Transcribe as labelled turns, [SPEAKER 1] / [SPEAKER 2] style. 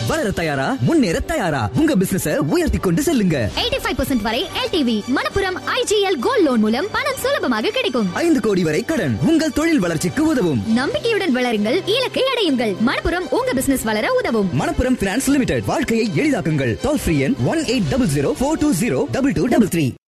[SPEAKER 1] வளர தயாரா? முன்னேற தயாரா? உங்க பிசினஸ உயர்த்தி கொண்டு செல்லுங்க.
[SPEAKER 2] 85% வரை LTV. Manappuram IGL gold loan மூலம் பணம் சுலபமாக கிடைக்கும்.
[SPEAKER 1] 5 கோடி வரை கடன் உங்கள் தொழில் வளர்ச்சிக்கு உதவும்.
[SPEAKER 2] நம்பிக்கையுடன் வளருங்கள், இலக்கை அடையுங்கள். மணப்புரம் உங்க பிசினஸ் வளர உதவும்.
[SPEAKER 1] Manappuram finance limited. வாழ்க்கையை எளிதாக்குங்கள். டோல் ஃப்ரீ எண் 1800 420 2233.